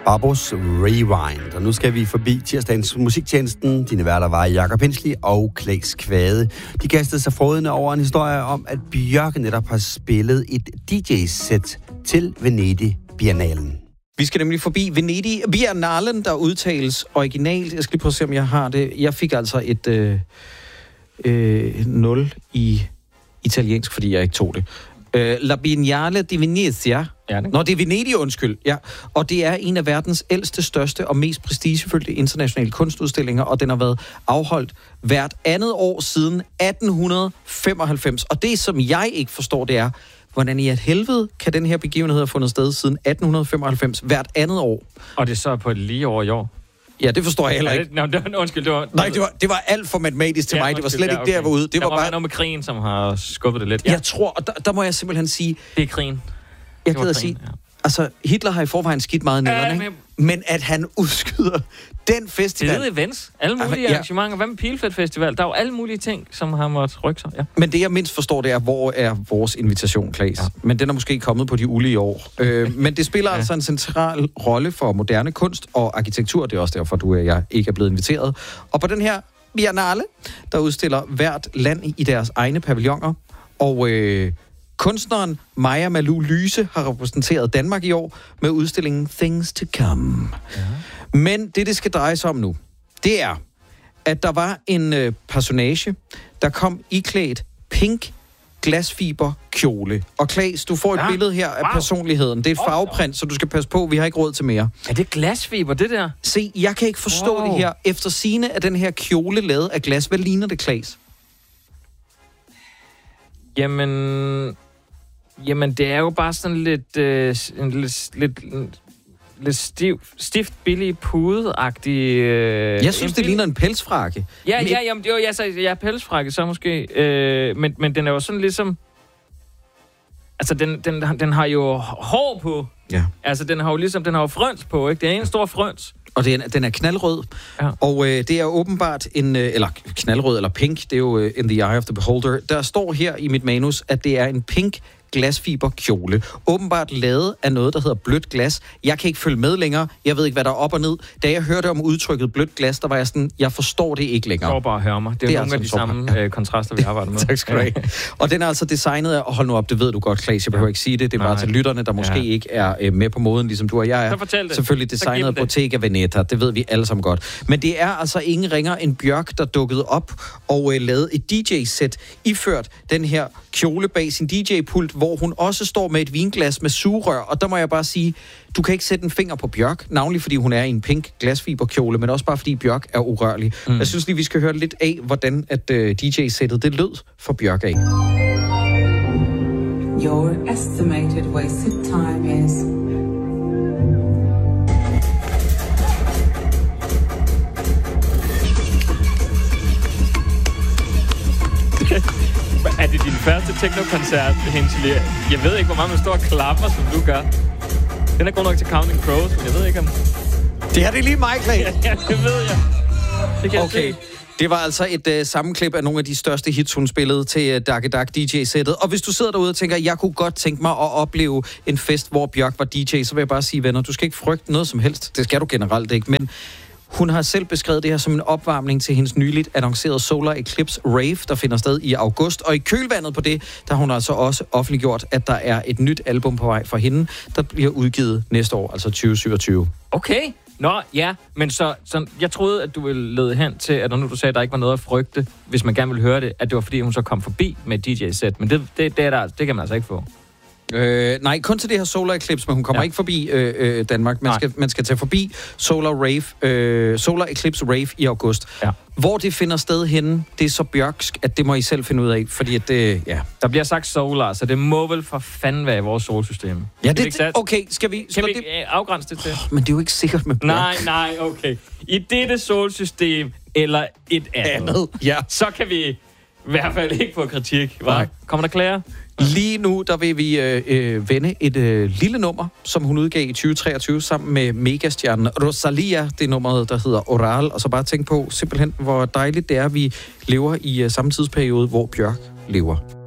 Barbos Rewind. Og nu skal vi forbi tirsdagens musiktjenesten. Dine værter var Jakob Hensley og Claes Kvade. De kastede sig frådende over en historie om, at Bjørk netop har spillet et DJ-sæt til Venedig Biennalen. Vi skal nemlig forbi Venedig Biennalen, der udtales originalt. Jeg skal lige prøve at se, om jeg har det. Jeg fik altså et 0 i italiensk, fordi jeg ikke tog det. La Biennale di Venezia. Nå, det er Venedig, undskyld. Ja. Og det er en af verdens ældste, største og mest prestigefyldte internationale kunstudstillinger, og den har været afholdt hvert andet år siden 1895. Og det, som jeg ikke forstår, det er, hvordan i et helvede kan den her begivenhed have fundet sted siden 1895 hvert andet år. Og det er så på et lige år i år. Ja, det forstår jeg heller ikke. Undskyld, det var alt for matematisk til mig. Det var slet ikke der, jeg var ude. Det var bare noget med krigen, som har skubbet det lidt. Ja. Jeg tror, og der må jeg simpelthen sige... Det er krigen. Jeg kan sige... Ja. Altså, Hitler har i forvejen skidt meget nælderne, ikke? Men at han udskyder den festival... Det er events. Alle mulige arrangementer. Hvad med Pilfeld Festival? Der er jo alle mulige ting, som har måttet rykke sig. Ja. Men det, jeg mindst forstår, det er, hvor er vores invitation, Claes? Ja. Men den er måske kommet på de ulige år. Men det spiller altså en central rolle for moderne kunst og arkitektur. Det er også derfor, du og jeg ikke er blevet inviteret. Og på den her Biennale, der udstiller hvert land i deres egne pavilloner. Og... kunstneren Maja Malou Lyse har repræsenteret Danmark i år med udstillingen Things to Come. Ja. Men det skal dreje sig om nu, det er, at der var en personage, der kom iklædt pink glasfiberkjole. Og Claes, du får et billede her af personligheden. Det er et farveprint, så du skal passe på, vi har ikke råd til mere. Er det glasfiber, det der? Se, jeg kan ikke forstå det her. Efter sigende af den her kjole lavet af glas. Hvad ligner det, Claes? Jamen, det er jo bare sådan lidt stift, billig, pude-agtig... jeg synes, det ligner en pelsfrakke. Ja, pelsfrakke så måske. Men den er jo sådan ligesom... Altså, den har jo hår på. Ja. Altså, den har jo frøns på, ikke? Det er en stor frøns. Og den er knaldrød, og det er åbenbart eller knaldrød eller pink, det er jo in the eye of the beholder. Der står her i mit manus, at det er en pink glasfiberkjole. Åbenbart lavet af noget, der hedder blødt glas. Jeg kan ikke følge med længere. Jeg ved ikke, hvad der er op og ned. Da jeg hørte om udtrykket blødt glas, der var jeg sådan, jeg forstår det ikke længere. Jeg bare at høre mig. Det er nogle af de samme kontraster, vi arbejder med. Tak skal du have. Og den er altså designet af, hold nu op, det ved du godt, Claes, jeg behøver ikke sige det. Det er bare til lytterne, der måske ikke er med på moden, ligesom du og jeg er. Selvfølgelig designet af Bottega Veneta. Det ved vi alle sammen godt. Men det er altså ingen ringer end Bjørk, der dukkede op og lavede et DJ-sæt iført den her kjole bag sin DJ-pult, hvor hun også står med et vinglas med sugerør. Og der må jeg bare sige, du kan ikke sætte en finger på Bjørk, navnlig fordi hun er i en pink glasfiberkjole, men også bare fordi Bjørk er urørlig. Jeg synes lige, vi skal høre lidt af, hvordan at DJ-sættet det lød for Bjørk af. Your estimated wasted time is... Er det din første techno-koncert, Hensley? Jeg ved ikke, hvor meget man står og klapper, som du gør. Den er god nok til Counting Crows, men jeg ved ikke om... Det her det er lige mig, Claes. Ja, det ved jeg. Det kan okay. Jeg se. Det var altså et sammenklip af nogle af de største hits, hun spillede til Dark DJ-sættet. Og hvis du sidder derude og tænker, jeg kunne godt tænke mig at opleve en fest, hvor Bjørk var DJ, så vil jeg bare sige, venner, du skal ikke frygte noget som helst. Det skal du generelt ikke, men... Hun har selv beskrevet det her som en opvarmning til hendes nyligt annoncerede Solar Eclipse Rave, der finder sted i august. Og i kølvandet på det, der har hun altså også offentliggjort, at der er et nyt album på vej for hende, der bliver udgivet næste år, altså 2027. Okay. Nå, ja. Men så jeg troede, at du ville lede hen til, at når nu du sagde, at der ikke var noget at frygte, hvis man gerne ville høre det, at det var fordi, hun så kom forbi med et DJ-sæt. Men det kan man altså ikke få. Nej, kun til det her Solar Eclipse, men hun kommer ikke forbi Danmark. Man skal tage forbi Solar Eclipse Rave i august. Ja. Hvor det finder sted henne, det er så Bjørksk, at det må I selv finde ud af, fordi at det, Der bliver sagt solar, så det må vel for fanden være i vores solsystem. Ja, okay, skal vi afgrænse det til? Men det er jo ikke sikkert med Bjørk. Nej, okay. I dette solsystem, eller et andet. Ja. Så kan vi i hvert fald ikke få kritik, hva'? Kommer der klager? Lige nu, der vil vi vende et lille nummer, som hun udgav i 2023 sammen med megastjernen Rosalia. Det er nummeret, der hedder Oral. Og så bare tænk på simpelthen, hvor dejligt det er, at vi lever i samme tidsperiode, hvor Bjørk lever.